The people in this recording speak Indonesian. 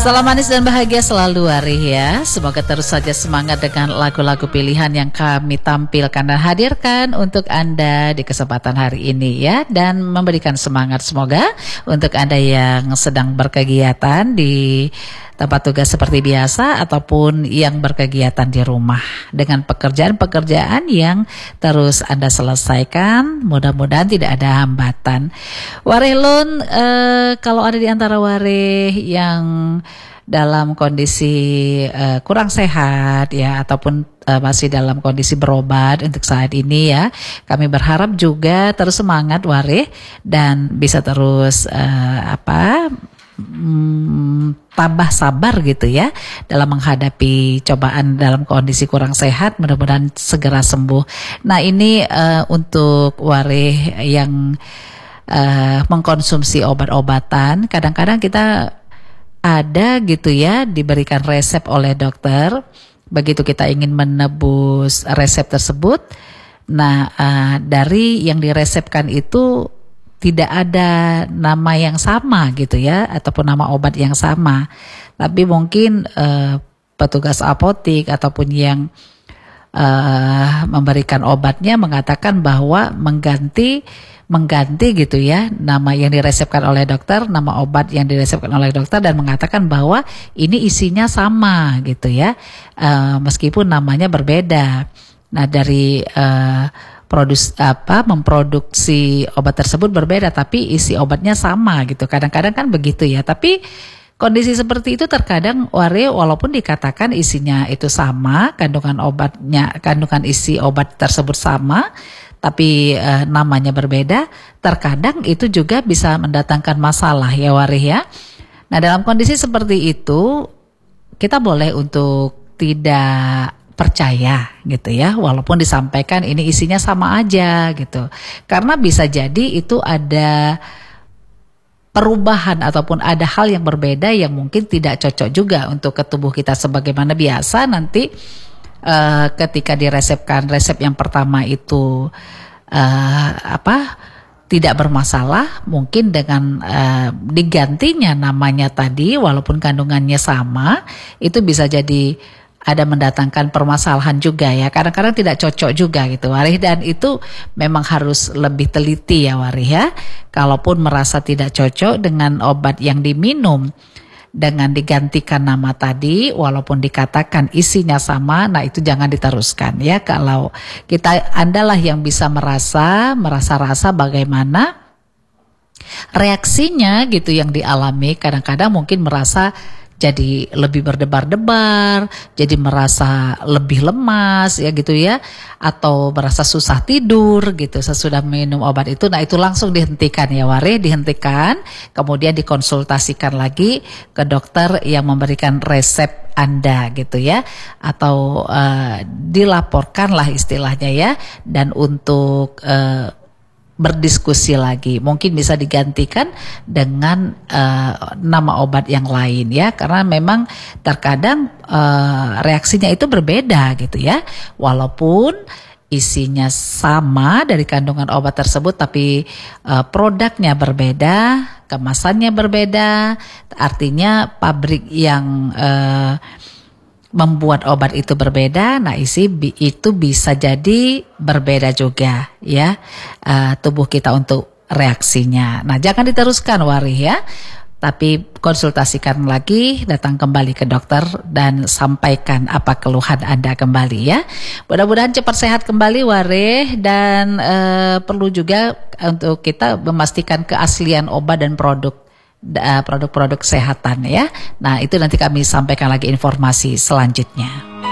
Salam manis dan bahagia selalu Arih ya. Semoga terus saja semangat dengan lagu-lagu pilihan yang kami tampilkan dan hadirkan untuk Anda di kesempatan hari ini ya. Dan memberikan semangat semoga untuk Anda yang sedang berkegiatan di tempat tugas seperti biasa ataupun yang berkegiatan di rumah dengan pekerjaan-pekerjaan yang terus Anda selesaikan, mudah-mudahan tidak ada hambatan. Warelun, kalau ada di antara wareh yang dalam kondisi kurang sehat ya ataupun masih dalam kondisi berobat untuk saat ini ya, kami berharap juga terus semangat wareh dan bisa terus tambah sabar gitu ya dalam menghadapi cobaan dalam kondisi kurang sehat, mudah-mudahan segera sembuh. Nah ini untuk wareh yang mengkonsumsi obat-obatan, kadang-kadang kita ada gitu ya diberikan resep oleh dokter, begitu kita ingin menebus resep tersebut, nah dari yang diresepkan itu tidak ada nama yang sama gitu ya ataupun nama obat yang sama, tapi mungkin petugas apotik ataupun yang memberikan obatnya mengatakan bahwa mengganti gitu ya nama yang diresepkan oleh dokter, nama obat yang diresepkan oleh dokter, dan mengatakan bahwa ini isinya sama gitu ya, meskipun namanya berbeda. Nah dari memproduksi obat tersebut berbeda tapi isi obatnya sama gitu. Kadang-kadang kan begitu ya. Tapi kondisi seperti itu terkadang walaupun dikatakan isinya itu sama, kandungan isi obat tersebut sama, tapi namanya berbeda, terkadang itu juga bisa mendatangkan masalah ya wareh ya. Nah dalam kondisi seperti itu kita boleh untuk tidak percaya gitu ya, walaupun disampaikan ini isinya sama aja gitu, karena bisa jadi itu ada perubahan ataupun ada hal yang berbeda yang mungkin tidak cocok juga untuk ke tubuh kita. Sebagaimana biasa nanti ketika diresepkan resep yang pertama itu tidak bermasalah, mungkin dengan digantinya namanya tadi walaupun kandungannya sama, itu bisa jadi ada mendatangkan permasalahan juga ya. Kadang-kadang tidak cocok juga gitu wareh, dan itu memang harus lebih teliti ya wareh ya. Kalaupun merasa tidak cocok dengan obat yang diminum dengan digantikan nama tadi walaupun dikatakan isinya sama, nah itu jangan diteruskan ya. Kalau Andalah yang bisa merasa bagaimana reaksinya gitu yang dialami. Kadang-kadang mungkin merasa jadi lebih berdebar-debar, jadi merasa lebih lemas ya gitu ya, atau merasa susah tidur gitu sesudah minum obat itu. Nah itu langsung dihentikan ya wareh, dihentikan, kemudian dikonsultasikan lagi ke dokter yang memberikan resep Anda gitu ya, atau dilaporkan lah istilahnya ya, dan untuk berdiskusi lagi, mungkin bisa digantikan dengan nama obat yang lain ya, karena memang terkadang reaksinya itu berbeda gitu ya, walaupun isinya sama dari kandungan obat tersebut, tapi produknya berbeda, kemasannya berbeda, artinya pabrik yang membuat obat itu berbeda, nah itu bisa jadi berbeda juga ya tubuh kita untuk reaksinya. Nah jangan diteruskan wareh ya, tapi konsultasikan lagi, datang kembali ke dokter dan sampaikan apa keluhan Anda kembali ya. Mudah-mudahan cepat sehat kembali wareh, dan perlu juga untuk kita memastikan keaslian obat dan produk-produk kesehatan ya. Nah itu nanti kami sampaikan lagi informasi selanjutnya.